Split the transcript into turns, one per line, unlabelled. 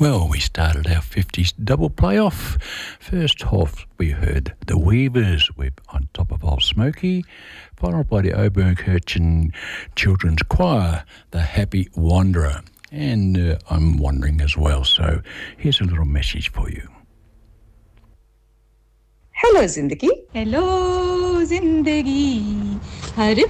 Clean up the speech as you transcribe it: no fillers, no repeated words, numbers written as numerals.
Well, we started our 50s double playoff. First half, we heard the Weavers with On Top of Old Smoky, followed by the Obernkirchen Children's Choir, The Happy Wanderer. And I'm wandering as well, so here's a little message for you.
Hello, Zindagi.
Hello, Zindagi. Her